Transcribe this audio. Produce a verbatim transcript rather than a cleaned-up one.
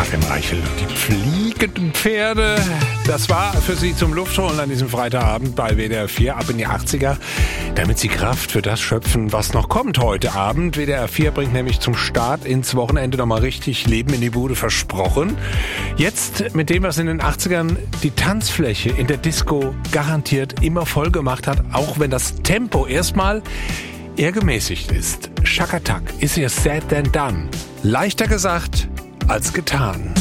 Fabian Reichel. Die fliegenden Pferde. Das war für Sie zum Luftholen an diesem Freitagabend bei W D R vier ab in die achtziger, damit Sie Kraft für das schöpfen, was noch kommt heute Abend. W D R vier bringt nämlich zum Start ins Wochenende nochmal richtig Leben in die Bude, versprochen. Jetzt mit dem, was in den achtzigern die Tanzfläche in der Disco garantiert immer voll gemacht hat, auch wenn das Tempo erstmal eher gemäßigt ist. Shakatak ist hier Said Than Done. Leichter gesagt als getan.